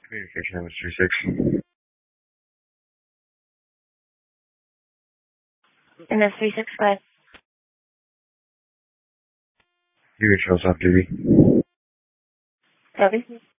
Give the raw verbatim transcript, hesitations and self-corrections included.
Communication number three six. And that's three six five. You can show us off T V. Copy.